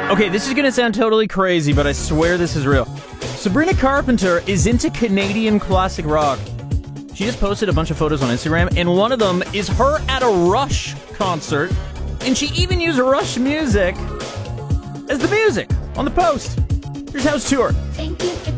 Okay, this is gonna sound totally crazy, but I swear this is real. Sabrina Carpenter is into Canadian classic rock. She just posted a bunch of photos on Instagram, and one of them is her at a Rush concert, and she even used Rush music as the music on the post. Here's House Tour. Thank you for